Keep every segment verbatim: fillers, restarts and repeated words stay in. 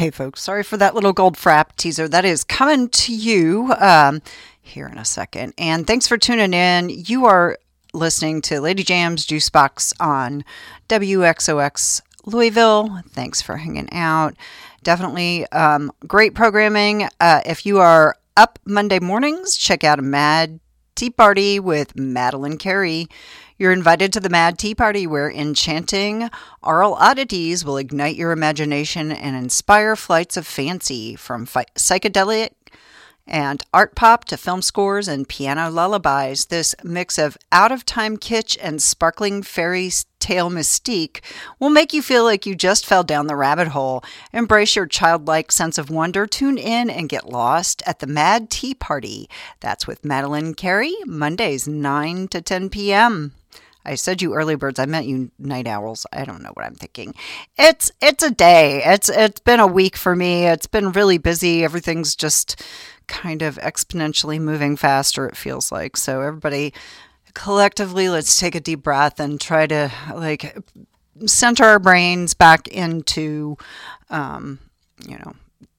Hey folks, sorry for that little gold frap teaser. That is coming to you um, here in a second. And thanks for tuning in. You are listening to Lady Jam's Juicebox on W X O X Louisville. Thanks for hanging out. Definitely um, great programming. Uh, if you are up Monday mornings, check out a Mad Tea Party with Madeline Carey. You're invited to the Mad Tea Party, where enchanting oral oddities will ignite your imagination and inspire flights of fancy, from fi- psychedelic and art pop to film scores and piano lullabies. This mix of out-of-time kitsch and sparkling fairy tale mystique will make you feel like you just fell down the rabbit hole. Embrace your childlike sense of wonder. Tune in and get lost at the Mad Tea Party. That's with Madeline Carey, Mondays nine to ten p.m. I said you early birds. I meant you night owls. I don't know what I'm thinking. It's it's a day. It's it's been a week for me. It's been really busy. Everything's just kind of exponentially moving faster, it feels like. So everybody collectively, let's take a deep breath and try to like center our brains back into, um, you know,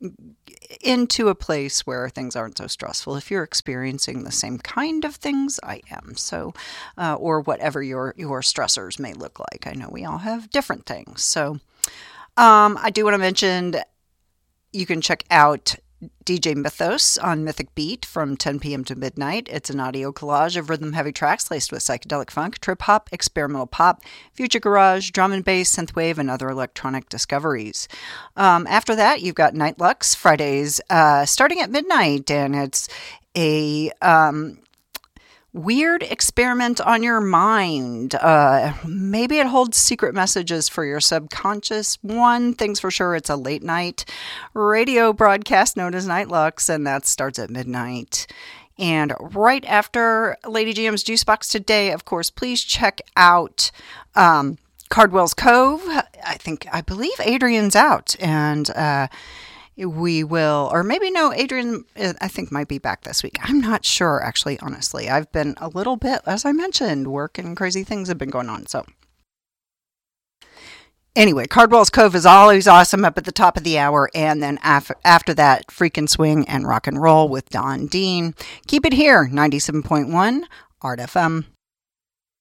into a place where things aren't so stressful. If you're experiencing the same kind of things I am, so uh, or whatever your your stressors may look like. I know we all have different things. So um, I do want to mention you can check out D J Mythos on Mythic Beat from ten p.m. to midnight. It's an audio collage of rhythm-heavy tracks laced with psychedelic funk, trip-hop, experimental pop, future garage, drum and bass, synthwave, and other electronic discoveries. Um, after that, you've got Night Lux, Fridays uh, starting at midnight, and it's a um, weird experiment on your mind. Uh, maybe it holds secret messages for your subconscious. One thing's for sure, it's a late night radio broadcast known as Night Lux, and that starts at midnight. And right after Lady Jam's Juicebox today, of course, please check out um, Cardwell's Cove. I think, I believe Adrian's out, and uh, we will, or maybe no, Adrian, I think, might be back this week. I'm not sure, actually, honestly. I've been a little bit, as I mentioned, work and crazy things have been going on. So anyway, Cardwell's Cove is always awesome up at the top of the hour. And then after, after that, Freakin' Swing and Rock and Roll with Don Dean. Keep it here, ninety-seven point one Art F M.